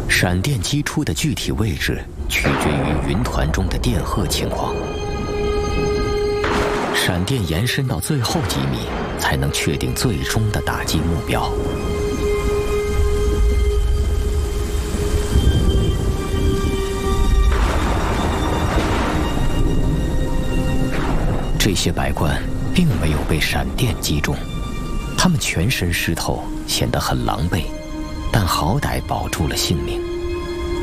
闪电击出的具体位置取决于云团中的电荷情况。闪电延伸到最后几米，才能确定最终的打击目标。这些白鹳并没有被闪电击中，它们全身湿透，显得很狼狈，但好歹保住了性命。